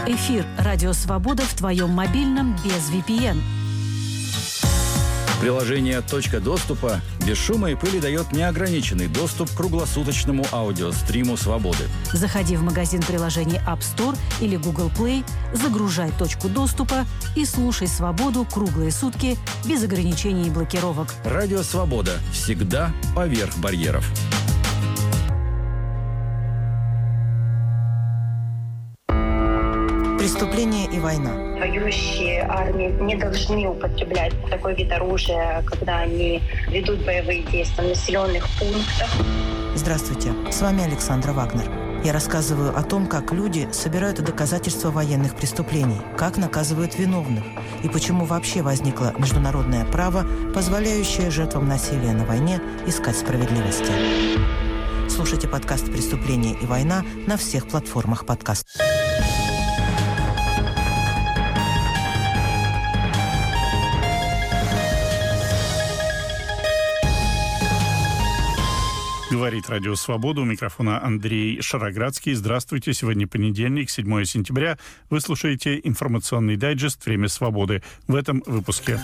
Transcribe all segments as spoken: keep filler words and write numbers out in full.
Эфир «Радио Свобода» в твоем мобильном без ви пи эн. Приложение «Точка доступа» без шума и пыли дает неограниченный доступ к круглосуточному аудиостриму «Свободы». Заходи в магазин приложений App Store или Google Play, загружай «Точку доступа» и слушай «Свободу» круглые сутки без ограничений и блокировок. Радио «Свобода» всегда поверх барьеров. Преступление и война. Воюющие армии не должны употреблять такой вид оружия, когда они ведут боевые действия в населенных пунктах. Здравствуйте, с вами Александра Вагнер. Я рассказываю о том, как люди собирают доказательства военных преступлений, как наказывают виновных и почему вообще возникло международное право, позволяющее жертвам насилия на войне искать справедливости. Слушайте подкаст «Преступление и война» на всех платформах подкаст. Говорит Радио Свобода. У микрофона Андрей Шароградский. Здравствуйте. Сегодня понедельник, седьмое сентября. Вы слушаете информационный дайджест «Время свободы». В этом выпуске.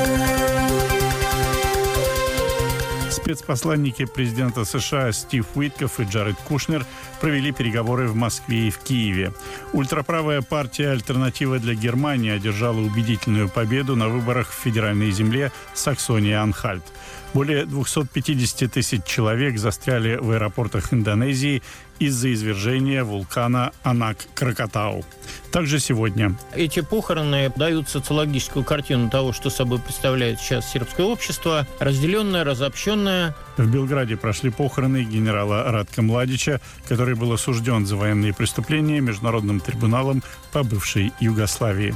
Спецпосланники президента США Стив Уиткоф и Джаред Кушнер провели переговоры в Москве и в Киеве. Ультраправая партия «Альтернатива для Германии» одержала убедительную победу на выборах в федеральной земле Саксония-Анхальт. Более двести пятьдесят тысяч человек застряли в аэропортах Индонезии из-за извержения вулкана Анак-Кракатау. Также сегодня. Эти похороны дают социологическую картину того, что собой представляет сейчас сербское общество. Разделенное, разобщенное. В Белграде прошли похороны генерала Радка Младича, который был осужден за военные преступления Международным трибуналом по бывшей Югославии.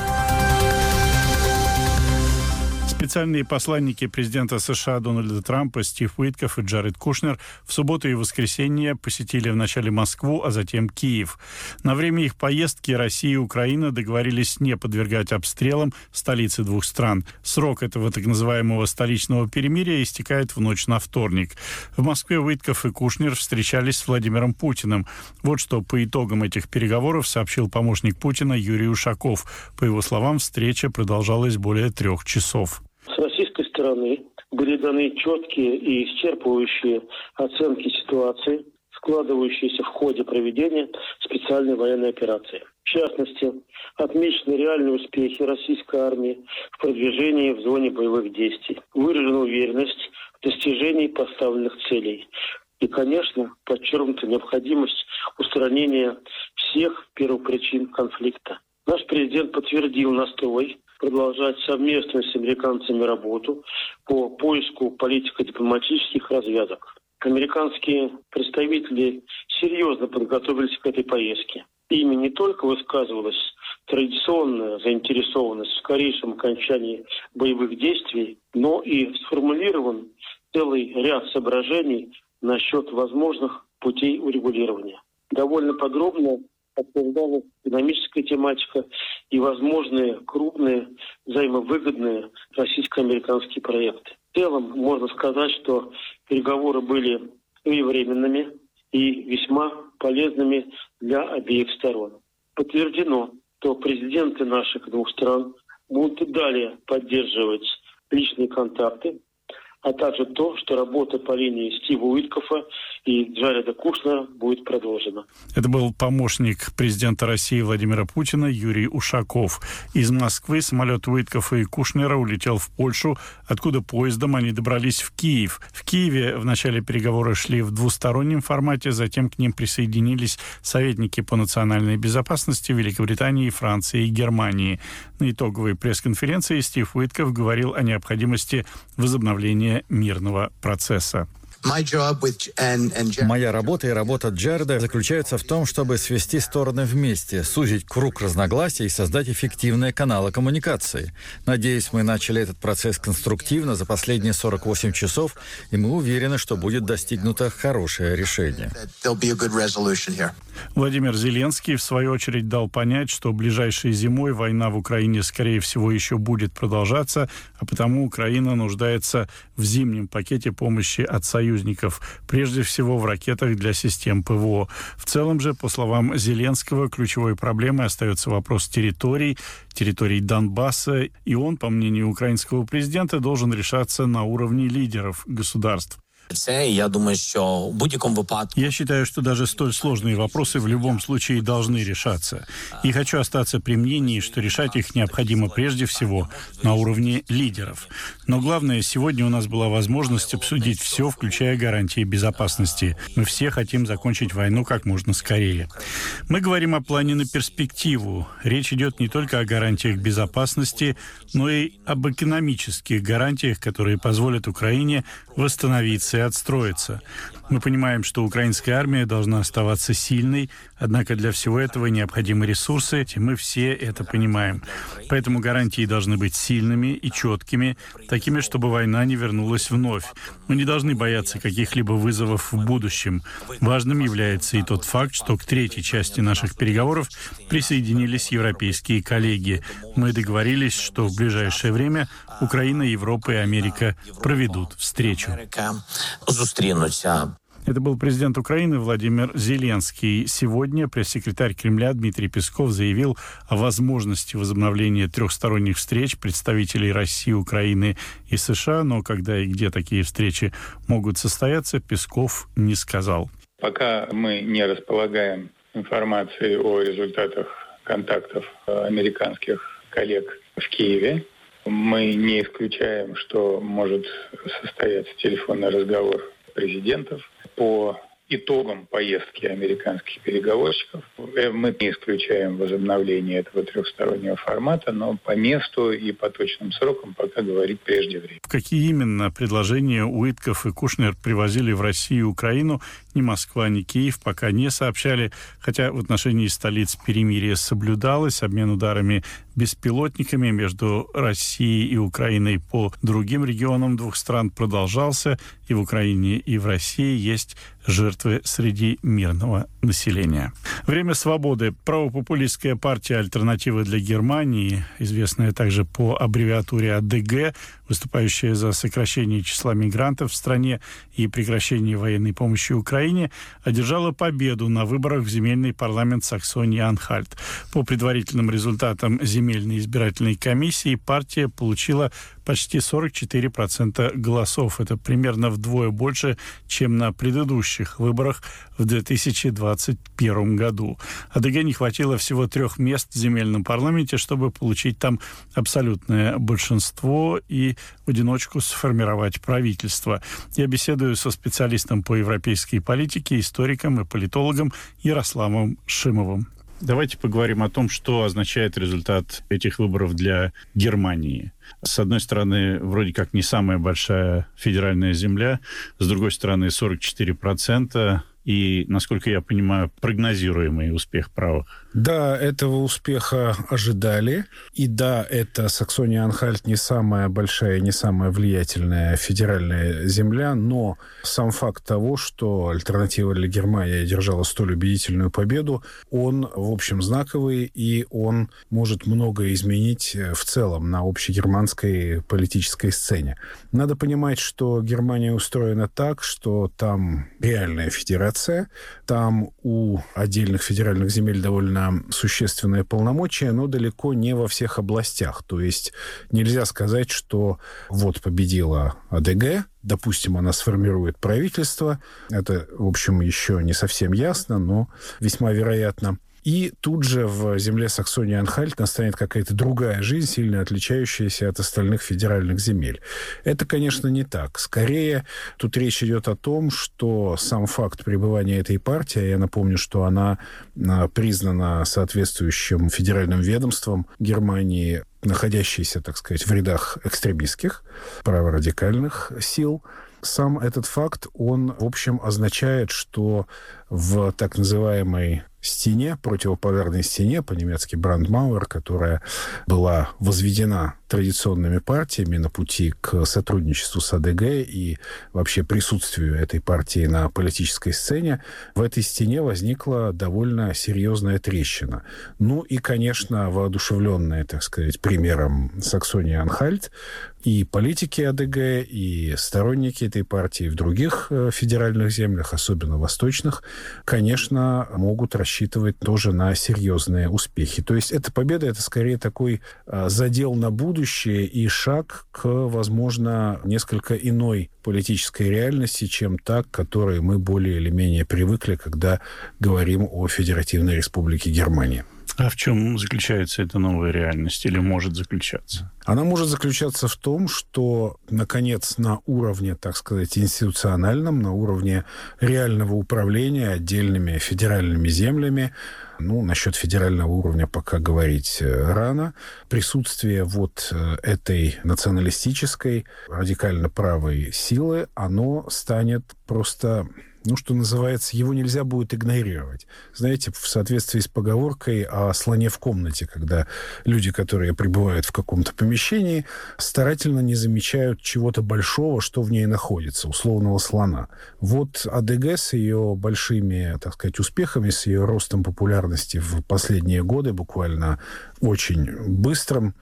Специальные посланники президента США Дональда Трампа Стив Уиткоф и Джаред Кушнер в субботу и воскресенье посетили вначале Москву, а затем Киев. На время их поездки Россия и Украина договорились не подвергать обстрелам столицы двух стран. Срок этого так называемого столичного перемирия истекает в ночь на вторник. В Москве Уиткоф и Кушнер встречались с Владимиром Путиным. Вот что по итогам этих переговоров сообщил помощник Путина Юрий Ушаков. По его словам, встреча продолжалась более трех часов. С российской стороны были даны четкие и исчерпывающие оценки ситуации, складывающиеся в ходе проведения специальной военной операции. В частности, отмечены реальные успехи российской армии в продвижении в зоне боевых действий, выражена уверенность в достижении поставленных целей. И, конечно, подчеркнута необходимость устранения всех первопричин конфликта. Наш президент подтвердил настрой продолжать совместную с американцами работу по поиску политико-дипломатических развязок. Американские представители серьезно подготовились к этой поездке. Ими не только высказывалась традиционная заинтересованность в скорейшем окончании боевых действий, но и сформулирован целый ряд соображений насчет возможных путей урегулирования. Довольно подробно обсуждалась экономическая тематика и возможные крупные взаимовыгодные российско-американские проекты. В целом можно сказать, что переговоры были своевременными и весьма полезными для обеих сторон. Подтверждено, что президенты наших двух стран будут и далее поддерживать личные контакты, а также то, что работа по линии Стива Уиткофа и Джареда Кушнера будет продолжена. Это был помощник президента России Владимира Путина Юрий Ушаков. Из Москвы самолет Уиткофа и Кушнера улетел в Польшу, откуда поездом они добрались в Киев. В Киеве в начале переговоры шли в двустороннем формате, затем к ним присоединились советники по национальной безопасности Великобритании, Франции и Германии. На итоговой пресс-конференции Стив Уиткоф говорил о необходимости возобновления мирного процесса. Моя работа и работа Джареда заключаются в том, чтобы свести стороны вместе, сузить круг разногласий и создать эффективные каналы коммуникации. Надеюсь, мы начали этот процесс конструктивно за последние сорок восемь часов, и мы уверены, что будет достигнуто хорошее решение. Владимир Зеленский, в свою очередь, дал понять, что ближайшей зимой война в Украине, скорее всего, еще будет продолжаться, а потому Украина нуждается в зимнем пакете помощи от союзников союзников, прежде всего в ракетах для систем ПВО. В целом же, по словам Зеленского, ключевой проблемой остается вопрос территорий, территорий Донбасса, и он, по мнению украинского президента, должен решаться на уровне лидеров государств. Я думаю, что в будь-якому випадку... Я считаю, что даже столь сложные вопросы в любом случае должны решаться. И хочу остаться при мнении, что решать их необходимо прежде всего на уровне лидеров. Но главное, сегодня у нас была возможность обсудить все, включая гарантии безопасности. Мы все хотим закончить войну как можно скорее. Мы говорим о плане на перспективу. Речь идет не только о гарантиях безопасности, но и об экономических гарантиях, которые позволят Украине восстановиться и отстроиться. Мы понимаем, что украинская армия должна оставаться сильной, однако для всего этого необходимы ресурсы, и мы все это понимаем. Поэтому гарантии должны быть сильными и четкими, такими, чтобы война не вернулась вновь. Мы не должны бояться каких-либо вызовов в будущем. Важным является и тот факт, что к третьей части наших переговоров присоединились европейские коллеги. Мы договорились, что в ближайшее время Украина, Европа и Америка проведут встречу. Это был президент Украины Владимир Зеленский. Сегодня пресс-секретарь Кремля Дмитрий Песков заявил о возможности возобновления трехсторонних встреч представителей России, Украины и США, но когда и где такие встречи могут состояться, Песков не сказал. Пока мы не располагаем информацией о результатах контактов американских коллег в Киеве, мы не исключаем, что может состояться телефонный разговор президентов по итогам поездки американских переговорщиков. Мы не исключаем возобновление этого трехстороннего формата, но по месту и по точным срокам пока говорить прежде времени. Какие именно предложения Уитков и Кушнер привозили в Россию и Украину, ни Москва, ни Киев пока не сообщали, хотя в отношении столиц перемирие соблюдалось, обмен ударами беспилотниками между Россией и Украиной по другим регионам двух стран продолжался, и в Украине, и в России есть жертвы среди мирного населения. Время свободы. Правопопулистская партия «Альтернатива для Германии», известная также по аббревиатуре А Д Г, выступающая за сокращение числа мигрантов в стране и прекращение военной помощи Украине, одержала победу на выборах в земельный парламент Саксонии-Анхальт. По предварительным результатам земельной избирательной комиссии партия получила почти сорок четыре процента голосов. Это примерно вдвое больше, чем на предыдущих выборах в две тысячи двадцать первом году. А Д Г не хватило всего трех мест в земельном парламенте, чтобы получить там абсолютное большинство и в одиночку сформировать правительство. Я беседую со специалистом по европейской политике, историком и политологом Ярославом Шимовым. Давайте поговорим о том, что означает результат этих выборов для Германии. С одной стороны, вроде как не самая большая федеральная земля, с другой стороны, сорок четыре процента и, насколько я понимаю, прогнозируемый успех правых. Да, этого успеха ожидали. И да, это Саксония-Анхальт не самая большая, не самая влиятельная федеральная земля, но сам факт того, что альтернатива для Германии одержала столь убедительную победу, он, в общем, знаковый, и он может многое изменить в целом на общегерманской политической сцене. Надо понимать, что Германия устроена так, что там реальная федерация, там у отдельных федеральных земель довольно существенные полномочия, но далеко не во всех областях. То есть нельзя сказать, что вот победила А Д Г, допустим, она сформирует правительство. Это, в общем, еще не совсем ясно, но весьма вероятно. И тут же в земле Саксонии-Анхальт настанет какая-то другая жизнь, сильно отличающаяся от остальных федеральных земель. Это, конечно, не так. Скорее, тут речь идет о том, что сам факт пребывания этой партии, я напомню, что она признана соответствующим федеральным ведомством Германии, находящейся, так сказать, в рядах экстремистских, праворадикальных сил, сам этот факт, он, в общем, означает, что в так называемой стене, противопожарной стене, по-немецки Брандмауэр, которая была возведена традиционными партиями на пути к сотрудничеству с А Д Г и вообще присутствию этой партии на политической сцене, в этой стене возникла довольно серьезная трещина. Ну и, конечно, воодушевленная, так сказать, примером Саксонии-Анхальт, И политики АДГ, и сторонники этой партии в других федеральных землях, особенно восточных, конечно, могут рассчитывать тоже на серьезные успехи. То есть эта победа — это скорее такой задел на будущее и шаг к, возможно, несколько иной политической реальности, чем та, к которой мы более или менее привыкли, когда говорим о Федеративной Республике Германия. А в чем заключается эта новая реальность или может заключаться? Она может заключаться в том, что, наконец, на уровне, так сказать, институциональном, на уровне реального управления отдельными федеральными землями, ну, насчет федерального уровня пока говорить рано, присутствие вот этой националистической, радикально правой силы, оно станет просто... Ну, что называется, его нельзя будет игнорировать. Знаете, в соответствии с поговоркой о слоне в комнате, когда люди, которые пребывают в каком-то помещении, старательно не замечают чего-то большого, что в ней находится, условного слона. Вот АДГ с ее большими, так сказать, успехами, с ее ростом популярности в последние годы, буквально очень быстрым,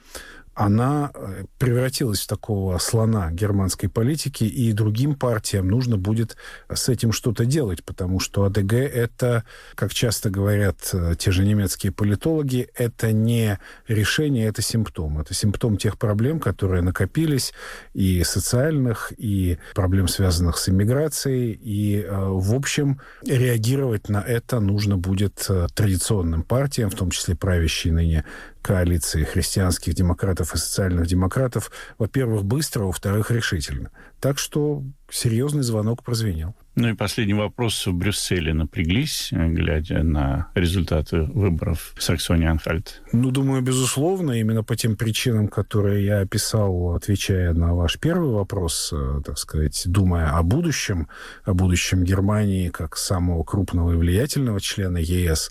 она превратилась в такого слона германской политики, и другим партиям нужно будет с этим что-то делать, потому что АДГ — это, как часто говорят те же немецкие политологи, это не решение, это симптом. Это симптом тех проблем, которые накопились, и социальных, и проблем, связанных с иммиграцией, и, в общем, реагировать на это нужно будет традиционным партиям, в том числе правящей ныне коалиции христианских демократов и социальных демократов, во-первых, быстро, во-вторых, решительно. Так что серьезный звонок прозвенел. Ну и последний вопрос. В Брюсселе напряглись, глядя на результаты выборов в Саксонии-Анхальт? Ну, думаю, безусловно, именно по тем причинам, которые я описал, отвечая на ваш первый вопрос, так сказать, думая о будущем, о будущем Германии как самого крупного и влиятельного члена ЕС.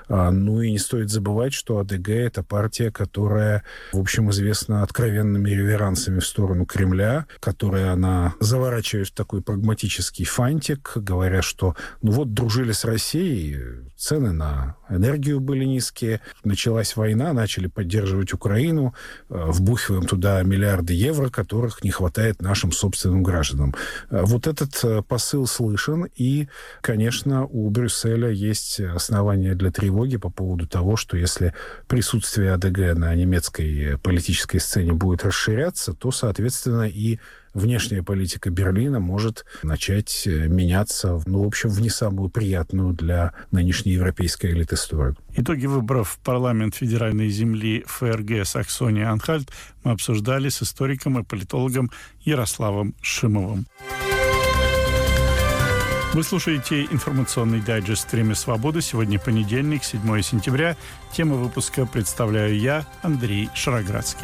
Ну и не стоит забывать, что АДГ — это партия, которая, в общем, известна откровенными реверансами в сторону Кремля, которая она заворачивает в такой прагматический фантик, говоря, что ну вот дружили с Россией, цены на энергию были низкие, началась война, начали поддерживать Украину, вбухиваем туда миллиарды евро, которых не хватает нашим собственным гражданам. Вот этот посыл слышен, и, конечно, у Брюсселя есть основания для тревоги по поводу того, что если присутствие АДГ на немецкой политической сцене будет расширяться, то, соответственно, и внешняя политика Берлина может начать меняться, ну, в общем, в не самую приятную для нынешней европейской элиты сторону. Итоги выборов в парламент федеральной земли ФРГ Саксония-Анхальт мы обсуждали с историком и политологом Ярославом Шимовым. Вы слушаете информационный дайджест «Время свободы». Сегодня понедельник, седьмое сентября. Тему выпуска представляю я, Андрей Шароградский.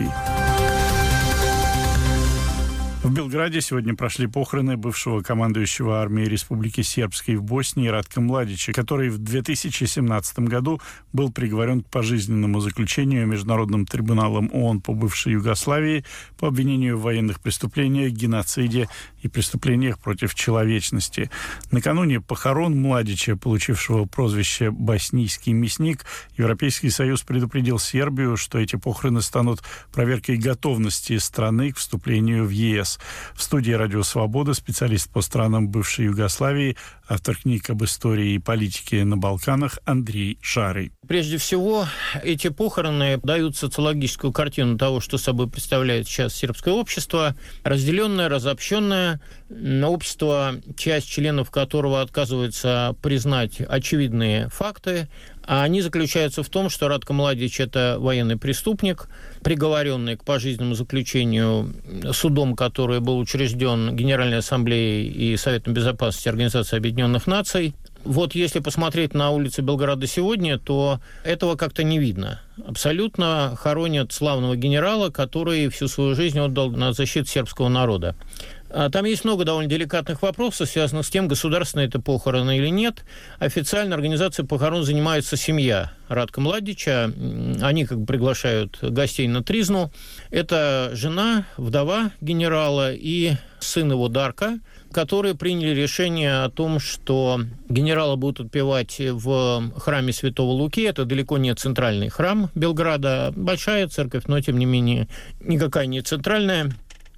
В Белграде сегодня прошли похороны бывшего командующего армией Республики Сербской в Боснии Радка Младича, который в две тысячи семнадцатом году был приговорен к пожизненному заключению Международным трибуналом ООН по бывшей Югославии по обвинению в военных преступлениях, геноциде и преступлениях против человечности. Накануне похорон Младича, получившего прозвище «Боснийский мясник», Европейский Союз предупредил Сербию, что эти похороны станут проверкой готовности страны к вступлению в ЕС. В студии «Радио Свобода» специалист по странам бывшей Югославии, автор книг об истории и политике на Балканах Андрей Шарый. Прежде всего, эти похороны дают социологическую картину того, что собой представляет сейчас сербское общество. Разделенное, разобщенное общество, часть членов которого отказывается признать очевидные факты. А они заключаются в том, что Радко Младич – это военный преступник, приговоренный к пожизненному заключению судом, который был учрежден Генеральной Ассамблеей и Советом Безопасности Организации Объединенных Наций. Вот если посмотреть на улицы Белграда сегодня, то этого как-то не видно. Абсолютно хоронят славного генерала, который всю свою жизнь отдал на защиту сербского народа. Там есть много довольно деликатных вопросов, связанных с тем, государственные это похороны или нет. Официально организацией похорон занимается семья Радка Младича. Они как бы приглашают гостей на тризну. Это жена, вдова генерала и сын его Дарка, которые приняли решение о том, что генерала будут отпевать в храме Святого Луки. Это далеко не центральный храм Белграда. Большая церковь, но, тем не менее, никакая не центральная.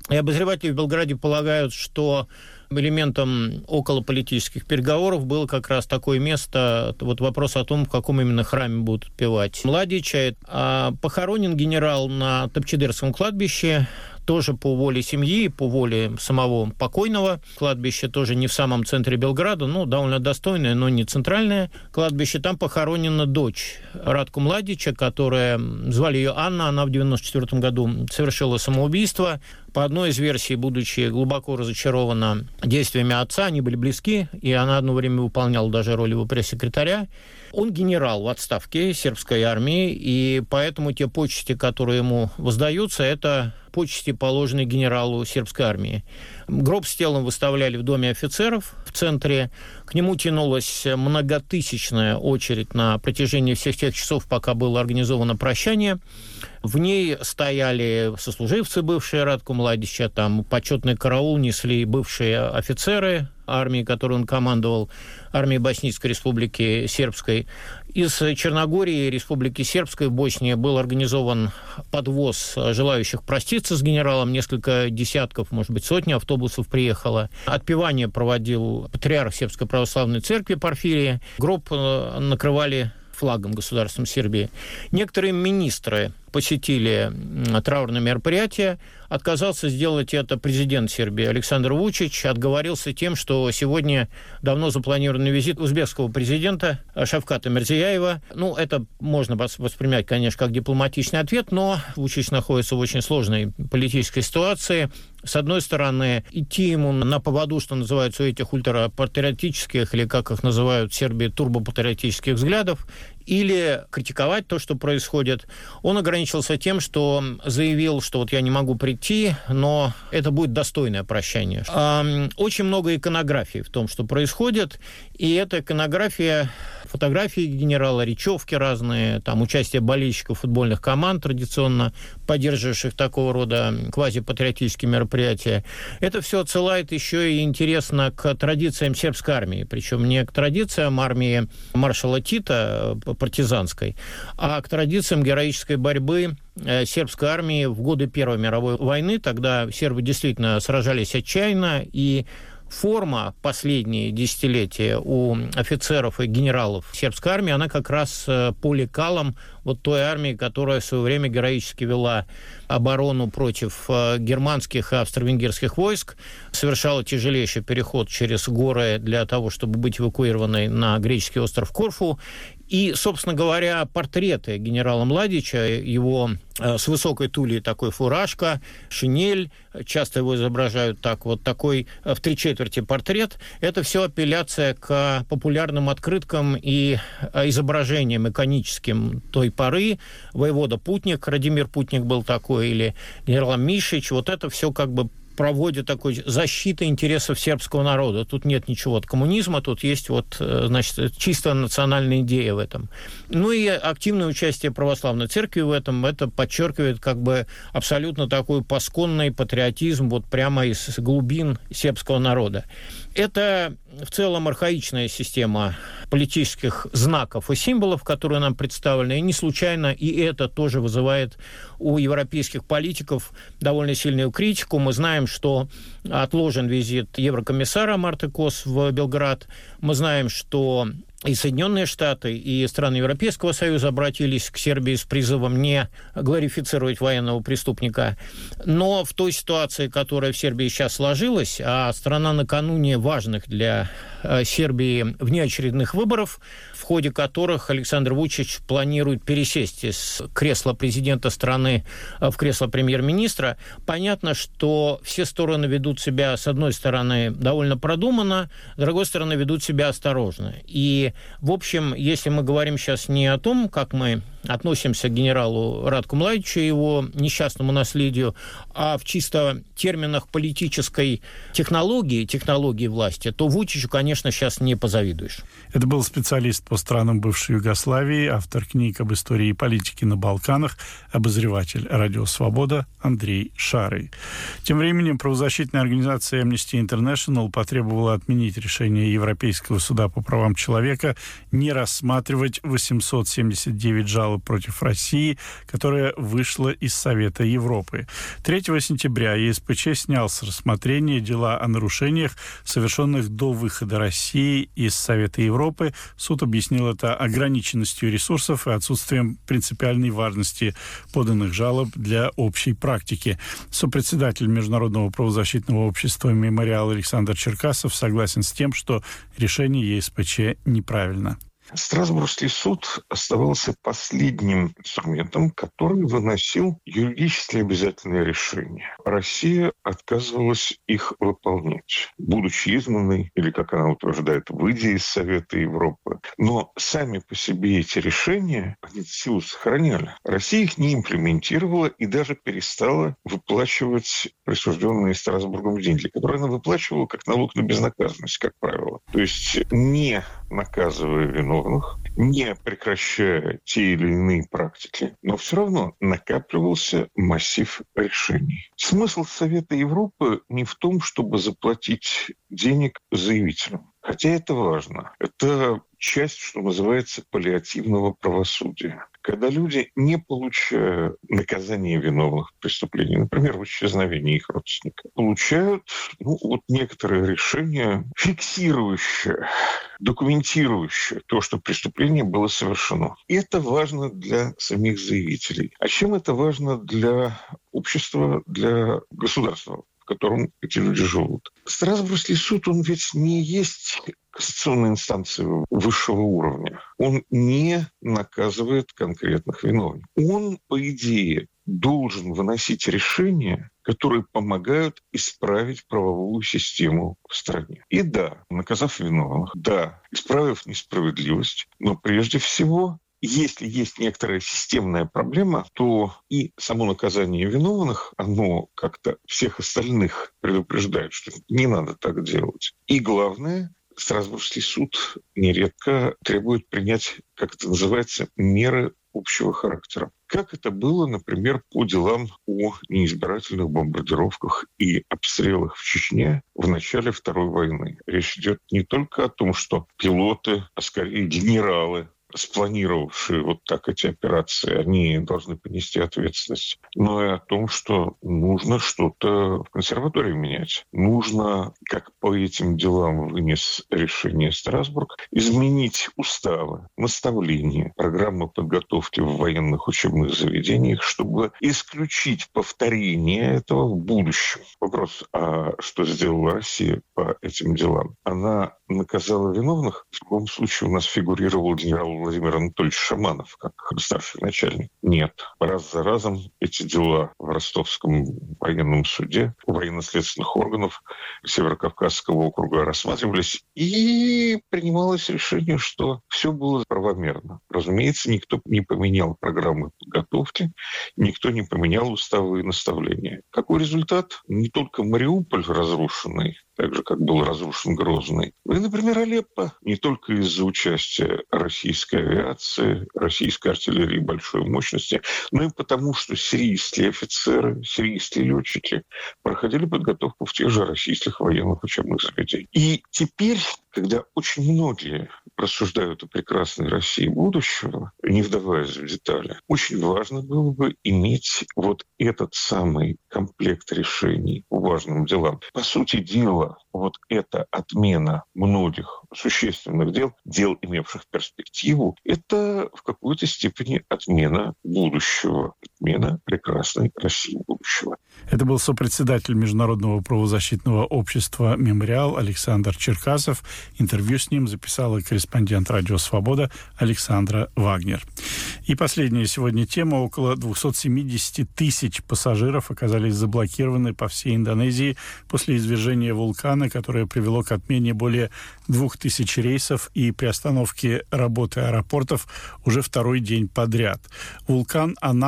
И обозреватели в Белграде полагают, что элементом околополитических переговоров было как раз такое место, вот вопрос о том, в каком именно храме будут отпевать Младича. А похоронен генерал на Топчедерском кладбище, тоже по воле семьи, по воле самого покойного. Кладбище тоже не в самом центре Белграда, ну, довольно достойное, но не центральное кладбище. Там похоронена дочь Радко Младича, которая, звали ее Анна, она в девяносто четвёртом году совершила самоубийство. По одной из версий, будучи глубоко разочарована действиями отца, они были близки, и она одно время выполняла даже роль его пресс-секретаря. Он генерал в отставке сербской армии, и поэтому те почести, которые ему воздаются, это почести, положенные генералу сербской армии. Гроб с телом выставляли в доме офицеров в центре. К нему тянулась многотысячная очередь на протяжении всех тех часов, пока было организовано прощание. В ней стояли сослуживцы, бывшие Радко Младича, там почетный караул несли бывшие офицеры армии, которой он командовал, армии Боснийской республики Сербской. Из Черногории, Республики Сербской в Боснии был организован подвоз желающих проститься с генералом. Несколько десятков, может быть, сотни автобусов приехало. Отпевание проводил патриарх Сербской православной церкви Порфирий. Гроб накрывали флагом государством Сербии. Некоторые министры посетили траурное мероприятие. Отказался сделать это президент Сербии Александр Вучич. Отговорился тем, что сегодня давно запланированный визит узбекского президента Шавката Мирзияева. Ну, это можно воспринять, конечно, как дипломатичный ответ, но Вучич находится в очень сложной политической ситуации. С одной стороны, идти ему на поводу, что называется, у этих ультрапатриотических, или как их называют в Сербии, турбопатриотических взглядов, или критиковать то, что происходит. Он ограничился тем, что заявил, что вот я не могу прийти, но это будет достойное прощание. Очень много иконографии в том, что происходит, и эта иконография, фотографии генерала, речевки разные, там участие болельщиков футбольных команд, традиционно поддерживающих такого рода квазипатриотические мероприятия. Это все отсылает еще и интересно к традициям сербской армии, причем не к традициям армии маршала Тита, партизанской, а к традициям героической борьбы сербской армии в годы Первой мировой войны. Тогда сербы действительно сражались отчаянно, и форма последние десятилетия у офицеров и генералов сербской армии, она как раз по лекалам вот той армии, которая в свое время героически вела оборону против германских и австро-венгерских войск, совершала тяжелейший переход через горы для того, чтобы быть эвакуированной на греческий остров Корфу. И, собственно говоря, портреты генерала Младича, его э, с высокой тулей такой фуражка, шинель, часто его изображают так, вот такой э, в три четверти портрет, это все апелляция к популярным открыткам и э, изображениям иконическим той поры. Воевода Путник, Радимир Путник был такой, или генерал Мишич, вот это все как бы проводит такой защиты интересов сербского народа. Тут нет ничего от коммунизма, тут есть вот, значит, чисто национальная идея в этом. Ну и активное участие православной церкви в этом, это подчеркивает как бы абсолютно такой пасконный патриотизм вот прямо из глубин сербского народа. Это в целом архаичная система политических знаков и символов, которые нам представлены, и не случайно и это тоже вызывает у европейских политиков довольно сильную критику. Мы знаем, что отложен визит еврокомиссара Марты Кос в Белград. Мы знаем, что и Соединенные Штаты, и страны Европейского Союза обратились к Сербии с призывом не глорифицировать военного преступника. Но в той ситуации, которая в Сербии сейчас сложилась, а страна накануне важных для Сербии внеочередных выборов, в ходе которых Александр Вучич планирует пересесть из кресла президента страны в кресло премьер-министра, понятно, что все стороны ведут себя, с одной стороны, довольно продуманно, с другой стороны, ведут себя осторожно. И, в общем, если мы говорим сейчас не о том, как мы относимся к генералу Радку Младичу и его несчастному наследию, а в чисто терминах политической технологии, технологии власти, то Вучичу, конечно, сейчас не позавидуешь. Это был специалист по странам бывшей Югославии, автор книг об истории и политике на Балканах, обозреватель «Радио Свобода» Андрей Шарый. Тем временем правозащитная организация Amnesty International потребовала отменить решение Европейского суда по правам человека не рассматривать восемьсот семьдесят девять жалоб жалоб против России, которая вышла из Совета Европы. третьего сентября ЕСПЧ снял с рассмотрения дела о нарушениях, совершенных до выхода России из Совета Европы. Суд объяснил это ограниченностью ресурсов и отсутствием принципиальной важности поданных жалоб для общей практики. Сопредседатель Международного правозащитного общества «Мемориал» Александр Черкасов согласен с тем, что решение ЕСПЧ неправильно. Страсбургский суд оставался последним инструментом, который выносил юридически обязательные решения. Россия отказывалась их выполнять, будучи изгнанной, или, как она утверждает, выйдя из Совета Европы. Но сами по себе эти решения, они силу сохраняли. Россия их не имплементировала и даже перестала выплачивать присужденные Страсбургом деньги, которые она выплачивала как налог на безнаказанность, как правило. То есть не наказывая виновных, не прекращая те или иные практики, но все равно накапливался массив решений. Смысл Совета Европы не в том, чтобы заплатить денег заявителям. Хотя это важно. Это часть, что называется, паллиативного правосудия. Когда люди, не получая наказания виновных в преступлении, например, в исчезновении их родственника, получают ну, вот некоторые решения, фиксирующие, документирующие то, что преступление было совершено. И это важно для самих заявителей. А чем это важно для общества, для государства, в котором эти люди живут? Страсбургский суд, он ведь не есть кассационной инстанции высшего уровня. Он не наказывает конкретных виновных. Он, по идее, должен выносить решения, которые помогают исправить правовую систему в стране. И да, наказав виновных, да, исправив несправедливость, но прежде всего, если есть некоторая системная проблема, то и само наказание виновных, оно как-то всех остальных предупреждает, что не надо так делать. И главное, Страсбургский суд нередко требует принять, как это называется, меры общего характера. Как это было, например, по делам о неизбирательных бомбардировках и обстрелах в Чечне в начале Второй войны. Речь идет не только о том, что пилоты, а скорее генералы, спланировавшие вот так эти операции, они должны понести ответственность. Но и о том, что нужно что-то в консерватории менять. Нужно, как по этим делам вынес решение Страсбург, изменить уставы, наставления, программы подготовки в военных учебных заведениях, чтобы исключить повторение этого в будущем. Вопрос, а что сделала Россия по этим делам? Она наказала виновных? В любом случае у нас фигурировал генерал Владимир Анатольевич Шаманов как старший начальник. Нет. Раз за разом эти дела в Ростовском военном суде у военно-следственных органов Северокавказского округа рассматривались, и принималось решение, что все было правомерно. Разумеется, никто не поменял программы подготовки, никто не поменял уставы и наставления. Какой результат? Не только Мариуполь разрушенный, так же, как был разрушен Грозный. Ну и, например, Алеппо. Не только из-за участия российской авиации, российской артиллерии большой мощности, но и потому, что сирийские офицеры, сирийские летчики проходили подготовку в тех же российских военных учебных заведениях. И теперь, когда очень многие рассуждают о прекрасной России будущего, не вдаваясь в детали, очень важно было бы иметь вот этот самый комплект решений по важным делам. По сути дела, вот эта отмена многих существенных дел, дел, имевших перспективу, это в какой-то степени отмена будущего, отмена прекрасной России будущего. Это был сопредседатель Международного правозащитного общества «Мемориал» Александр Черкасов. Интервью с ним записала корреспондент «Радио Свобода» Александра Вагнер. И последняя сегодня тема. Около двести семьдесят тысяч пассажиров оказались заблокированы по всей Индонезии после извержения вулкана, которое привело к отмене более двух тысяч рейсов и приостановке работы аэропортов уже второй день подряд. Вулкан Анак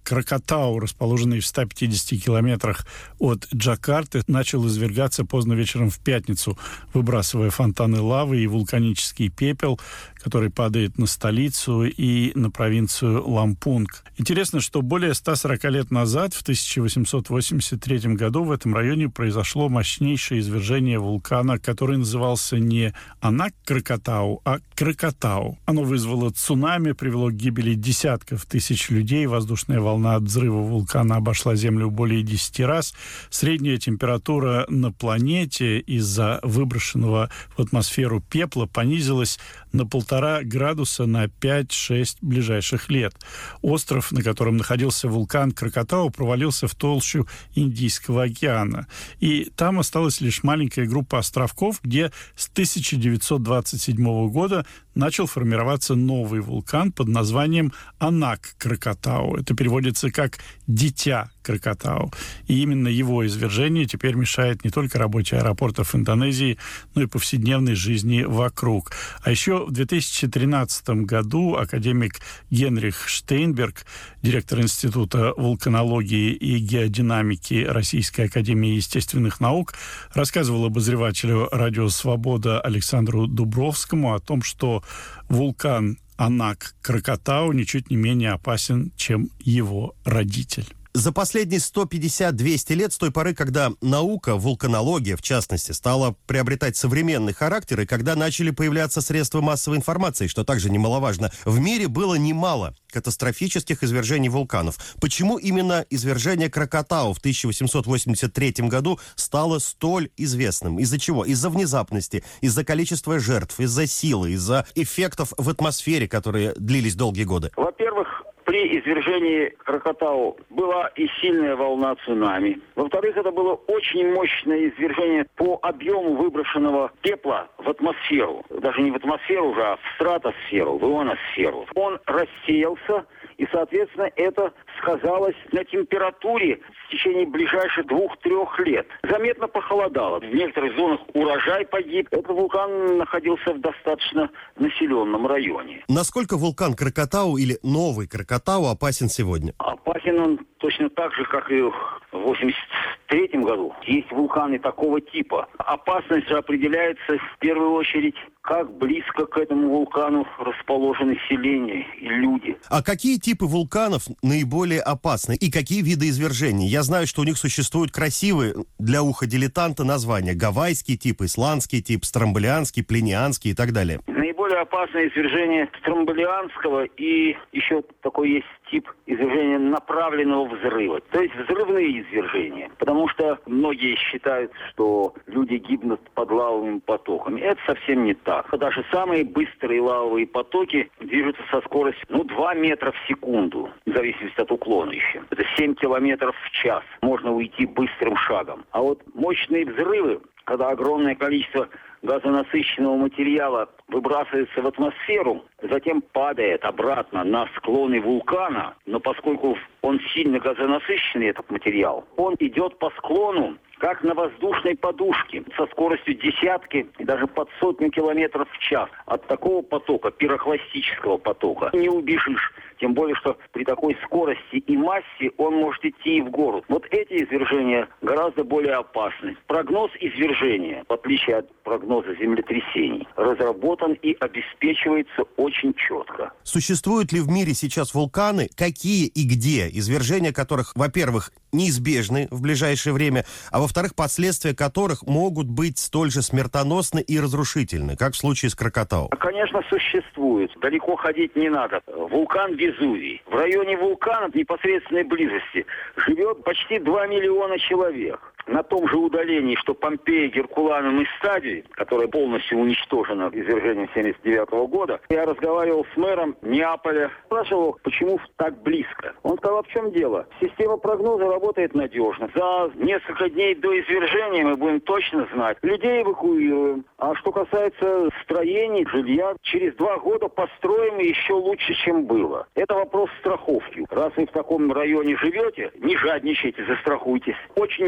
Кракатау, расположенный в ста пятидесяти километрах от Джакарты, начал извергаться поздно вечером в пятницу, выбрасывая фонтаны лавы и вулканический пепел, который падает на столицу и на провинцию Лампунг. Интересно, что более ста сорока лет назад, в тысяча восемьсот восемьдесят третьем году, в этом районе произошло мощнейшее извержение вулкана, который назывался не Анак-Кракатау, а Кракатау. Оно вызвало цунами, привело к гибели десятков тысяч людей. Воздушная волна от взрыва вулкана обошла Землю более десяти раз. Средняя температура на планете из-за выброшенного в атмосферу пепла понизилась на полтора градуса на пять-шесть ближайших лет. Остров, на котором находился вулкан Кракатау, провалился в толщу Индийского океана. И там осталась лишь маленькая группа островков, где с тысяча девятьсот двадцать седьмого года начал формироваться новый вулкан под названием Анак-Кракатау. Это переводится как «дитя Кракатау». И именно его извержение теперь мешает не только работе аэропортов Индонезии, но и повседневной жизни вокруг. А еще в две тысячи тринадцатом году академик Генрих Штейнберг, директор Института вулканологии и геодинамики Российской академии естественных наук, рассказывал обозревателю «Радио Свобода» Александру Дубровскому о том, что вулкан Анак-Кракатау ничуть не менее опасен, чем его родитель. За последние сто пятьдесят - двести лет, с той поры, когда наука, вулканология, в частности, стала приобретать современный характер, и когда начали появляться средства массовой информации, что также немаловажно, в мире было немало катастрофических извержений вулканов. Почему именно извержение Кракатау в тысяча восемьсот восемьдесят третьем году стало столь известным? Из-за чего? Из-за внезапности, из-за количества жертв, из-за силы, из-за эффектов в атмосфере, которые длились долгие годы? Во-первых, при извержении Кракатау была и сильная волна цунами. Во-вторых, это было очень мощное извержение по объему выброшенного пепла в атмосферу. Даже не в атмосферу уже, а в стратосферу, в ионосферу. Он рассеялся, и, соответственно, это сказалось на температуре в течение ближайших двух-трех лет. Заметно похолодало. В некоторых зонах урожай погиб. Этот вулкан находился в достаточно населенном районе. Насколько вулкан Кракатау или новый Кракатау опасен сегодня? Опасен он точно так же, как и в восемьдесят третьем году. Есть вулканы такого типа. Опасность же определяется в первую очередь, как близко к этому вулкану расположены селения и люди. А какие типы вулканов наиболее опасны и какие виды извержений? Я знаю, что у них существуют красивые для уха дилетанта названия: гавайский тип, исландский тип, стромболианский, плинианский и так далее. Наиболее опасное извержение стромболианского, и еще такой есть тип извержения направленного взрыва. То есть взрывные извержения. Потому что многие считают, что люди гибнут под лавовыми потоками. Это совсем не так. Даже самые быстрые лавовые потоки движутся со скоростью ну, два метра в секунду, в зависимости от уклона еще. Это семь километров в час. Можно уйти быстрым шагом. А вот мощные взрывы, когда огромное количество газонасыщенного материала выбрасывается в атмосферу, затем падает обратно на склоны вулкана, но поскольку он сильно газонасыщенный, этот материал, он идет по склону как на воздушной подушке, со скоростью десятки и даже под сотню километров в час. От такого потока, пирохластического потока, не убежишь. Тем более, что при такой скорости и массе он может идти и в гору. Вот эти извержения гораздо более опасны. Прогноз извержения, в отличие от прогноза землетрясений, разработан и обеспечивается очень четко. Существуют ли в мире сейчас вулканы, какие и где, извержения которых, во-первых, неизбежны в ближайшее время, а во-вторых, последствия которых могут быть столь же смертоносны и разрушительны, как в случае с Кракатау? Конечно, существует. Далеко ходить не надо. Вулкан Везувий. В районе вулкана в непосредственной близости живет почти два миллиона человек. На том же удалении, что Помпея, Геркуланум и Стадий, которая полностью уничтожена извержением семьдесят девятого года, я разговаривал с мэром Неаполя, спрашивал, почему так близко. Он сказал, в чем дело? Система прогноза работает надежно. За несколько дней до извержения мы будем точно знать. Людей эвакуируем. А что касается строений, жилья, через два года построим еще лучше, чем было. Это вопрос страховки. Раз вы в таком районе живете, не жадничайте, застрахуйтесь. Очень много таких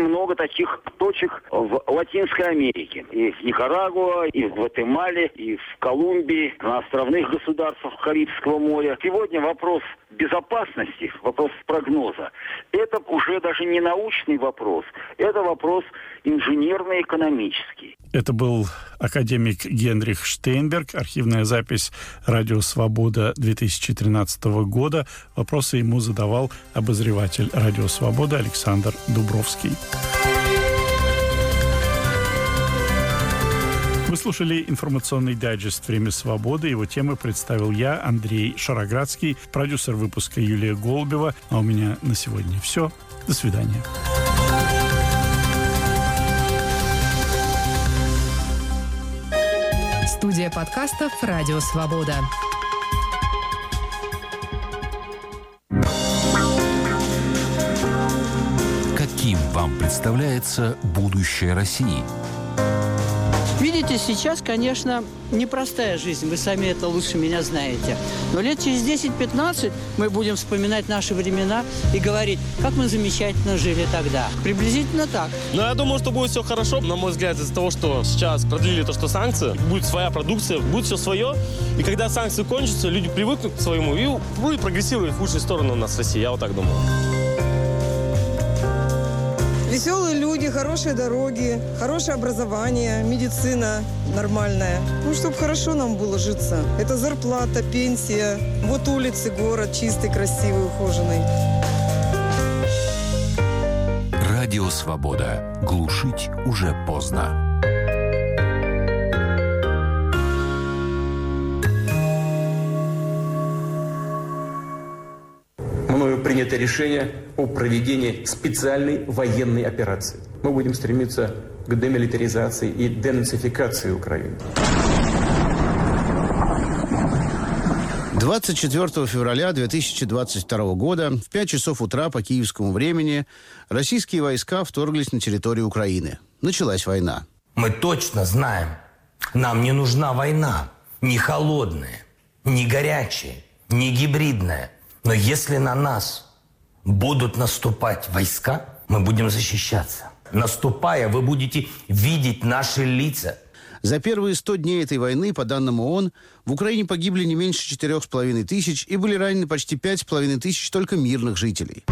таких точек в Латинской Америке. И в Никарагуа, и в Гватемале, и в Колумбии, на островных государствах Карибского моря. Сегодня вопрос безопасности, вопрос прогноза, это уже даже не научный вопрос, это вопрос инженерно-экономический. Это был академик Генрих Штейнберг, архивная запись «Радио Свобода» две тысячи тринадцатого года. Вопросы ему задавал обозреватель «Радио Свобода» Александр Дубровский. Вы слушали информационный дайджест «Время свободы». Его темы представил я, Андрей Шароградский, продюсер выпуска Юлия Голубева. А у меня на сегодня все. До свидания. Студия подкастов «Радио Свобода». Каким вам представляется будущее России? Видите, сейчас, конечно, непростая жизнь. Вы сами это лучше меня знаете. Но лет через десять-пятнадцать мы будем вспоминать наши времена и говорить, как мы замечательно жили тогда. Приблизительно так. Но я думаю, что будет все хорошо. На мой взгляд, из-за того, что сейчас продлили то, что санкции, будет своя продукция, будет все свое. И когда санкции кончатся, люди привыкнут к своему и будет прогрессировать в лучшую сторону у нас в России. Я вот так думаю. Веселые люди, хорошие дороги, хорошее образование, медицина нормальная. Ну, чтобы хорошо нам было житься. Это зарплата, пенсия. Вот улицы, город чистый, красивый, ухоженный. Радио Свобода. Глушить уже поздно. Мною принято решение о проведении специальной военной операции. Мы будем стремиться к демилитаризации и денацификации Украины. двадцать четвёртого февраля две тысячи двадцать второго года в пять часов утра по киевскому времени российские войска вторглись на территорию Украины. Началась война. Мы точно знаем, нам не нужна война. Ни холодная, ни горячая, ни гибридная. Но если на нас будут наступать войска, мы будем защищаться. Наступая, вы будете видеть наши лица. За первые сто дней этой войны, по данным ООН, в Украине погибли не меньше четырех с половиной тысяч и были ранены почти пять с половиной тысяч только мирных жителей.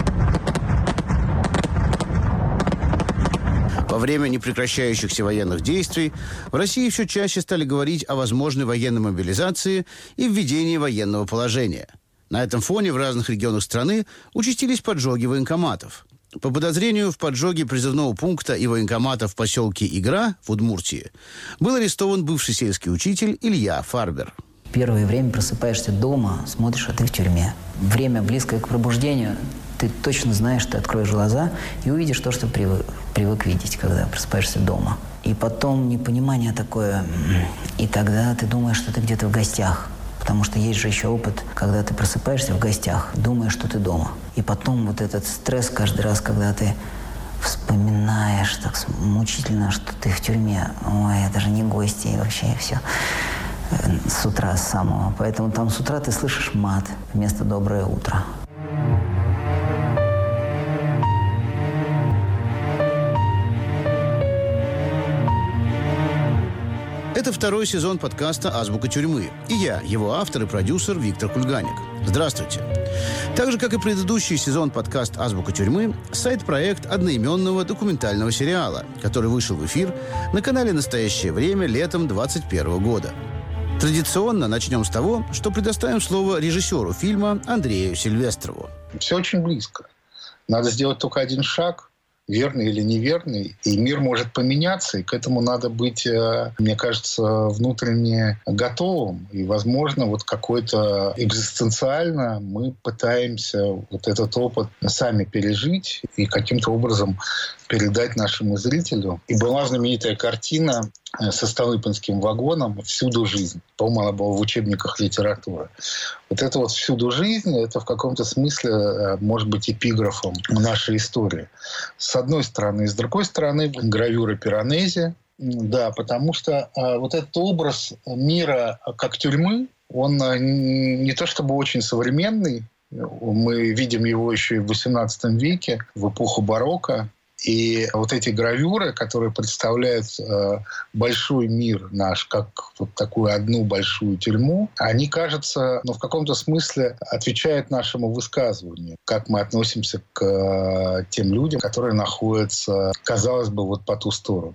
Во время непрекращающихся военных действий в России все чаще стали говорить о возможной военной мобилизации и введении военного положения. На этом фоне в разных регионах страны участились поджоги военкоматов. По подозрению в поджоге призывного пункта и военкомата в поселке Игра в Удмуртии был арестован бывший сельский учитель Илья Фарбер. Первое время просыпаешься дома, смотришь, а ты в тюрьме. Время близкое к пробуждению, ты точно знаешь, ты откроешь глаза и увидишь то, что привык, привык видеть, когда просыпаешься дома. И потом непонимание такое, и тогда ты думаешь, что ты где-то в гостях. Потому что есть же еще опыт, когда ты просыпаешься в гостях, думаешь, что ты дома. И потом вот этот стресс каждый раз, когда ты вспоминаешь так мучительно, что ты в тюрьме. Ой, это же не гости, и вообще все. С утра, с самого. Поэтому там с утра ты слышишь мат вместо «доброе утро». Это второй сезон подкаста «Азбука тюрьмы». И я, его автор и продюсер Виктор Кульганик. Здравствуйте. Так же, как и предыдущий сезон подкаст «Азбука тюрьмы», сайт-проект одноименного документального сериала, который вышел в эфир на канале «Настоящее время» летом двадцать первого года. Традиционно начнем с того, что предоставим слово режиссеру фильма Андрею Сильвестрову. Все очень близко. Надо сделать только один шаг, верный или неверный, и мир может поменяться, и к этому надо быть, мне кажется, внутренне готовым. И, возможно, вот какой-то экзистенциально мы пытаемся вот этот опыт сами пережить и каким-то образом передать нашему зрителю. И была знаменитая картина со Столыпинским вагоном «Всюду жизнь». По-моему, она была в учебниках литературы. Вот это вот «Всюду жизнь» — это в каком-то смысле может быть эпиграфом нашей истории. С одной стороны. И с другой стороны, гравюра Пиранези. Да, потому что а, вот этот образ мира как тюрьмы, он а, не то чтобы очень современный. Мы видим его еще и в восемнадцатом веке, в эпоху барокко. И вот эти гравюры, которые представляют э, большой мир наш, как вот такую одну большую тюрьму, они, кажется, ну, в каком-то смысле отвечают нашему высказыванию, как мы относимся к э, тем людям, которые находятся, казалось бы, вот по ту сторону.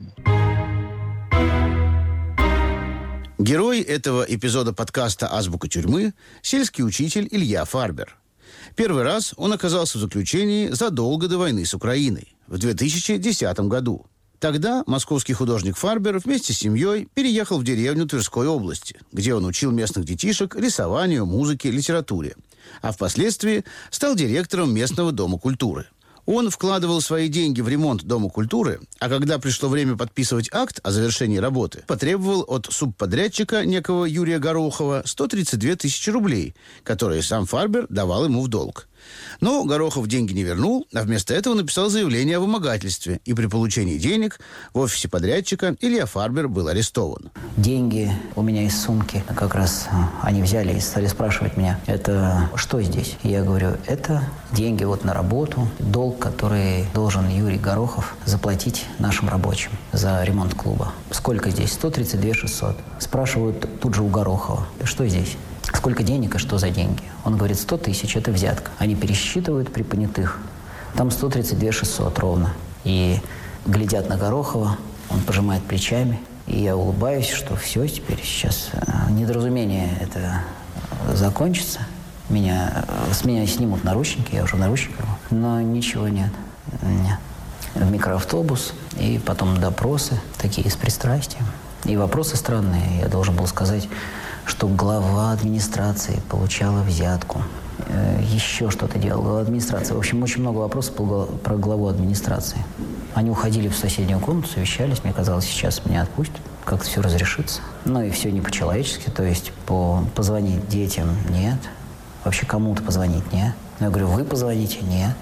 Герой этого эпизода подкаста «Азбука тюрьмы» – сельский учитель Илья Фарбер. Первый раз он оказался в заключении задолго до войны с Украиной, в две тысячи десятом году. Тогда московский художник Фарбер вместе с семьей переехал в деревню Тверской области, где он учил местных детишек рисованию, музыке, литературе, а впоследствии стал директором местного дома культуры. Он вкладывал свои деньги в ремонт Дома культуры, а когда пришло время подписывать акт о завершении работы, потребовал от субподрядчика некого Юрия Горохова сто тридцать две тысячи рублей, которые сам Фарбер давал ему в долг. Но Горохов деньги не вернул, а вместо этого написал заявление о вымогательстве, и при получении денег в офисе подрядчика Илья Фарбер был арестован. Деньги у меня из сумки, как раз они взяли и стали спрашивать меня, это что здесь? И я говорю, это деньги вот на работу, долг, который должен Юрий Горохов заплатить нашим рабочим за ремонт клуба. Сколько здесь? сто тридцать две тысячи шестьсот. Спрашивают тут же у Горохова, что здесь? Сколько денег и что за деньги? Он говорит, сто тысяч – это взятка. Они пересчитывают при понятых. Там сто тридцать две тысячи шестьсот ровно. И глядят на Горохова, он пожимает плечами. И я улыбаюсь, что все, теперь сейчас недоразумение это закончится. Меня, с меня снимут наручники, я уже в наручниках. Но ничего нет. Нет. В микроавтобус, и потом допросы, такие с пристрастием. И вопросы странные. Я должен был сказать, что глава администрации получала взятку. Э, еще что-то делала администрация. В общем, очень много вопросов про главу администрации. Они уходили в соседнюю комнату, совещались. Мне казалось, сейчас меня отпустят, как-то все разрешится. Ну и все не по-человечески, то есть по позвонить детям нет. Вообще кому-то позвонить нет. Я говорю, вы позвоните? Нет.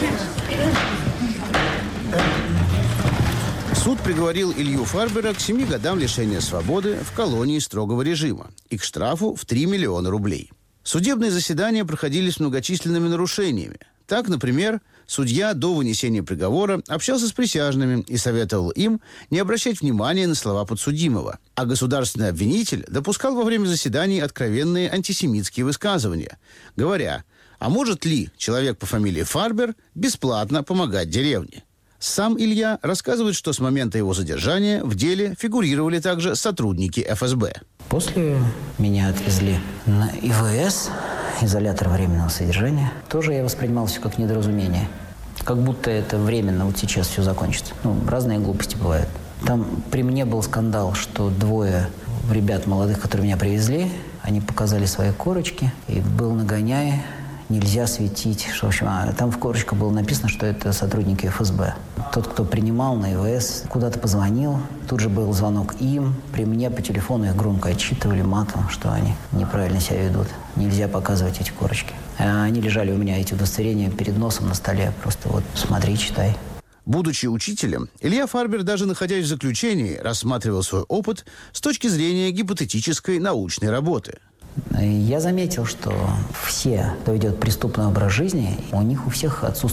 Суд приговорил Илью Фарбера к семи годам лишения свободы в колонии строгого режима и к штрафу в три миллиона рублей. Судебные заседания проходили с многочисленными нарушениями. Так, например, судья до вынесения приговора общался с присяжными и советовал им не обращать внимания на слова подсудимого. А государственный обвинитель допускал во время заседаний откровенные антисемитские высказывания, говоря, а может ли человек по фамилии Фарбер бесплатно помогать деревне? Сам Илья рассказывает, что с момента его задержания в деле фигурировали также сотрудники эф эс бэ. После меня отвезли на и вэ эс, изолятор временного содержания. Тоже я воспринимал все как недоразумение. Как будто это временно, вот сейчас все закончится. Ну, разные глупости бывают. Там при мне был скандал, что двое ребят молодых, которые меня привезли, они показали свои корочки, и был нагоняй. Нельзя светить. Что, в общем, а, там в корочках было написано, что это сотрудники эф эс бэ. Тот, кто принимал на и вэ эс, куда-то позвонил. Тут же был звонок им. При мне по телефону их громко отчитывали матом, что они неправильно себя ведут. Нельзя показывать эти корочки. А они лежали у меня, эти удостоверения, перед носом на столе. Просто вот смотри, читай. Будучи учителем, Илья Фарбер, даже находясь в заключении, рассматривал свой опыт с точки зрения гипотетической научной работы. Я заметил, что все, кто ведет преступный образ жизни, у них у всех отсутствует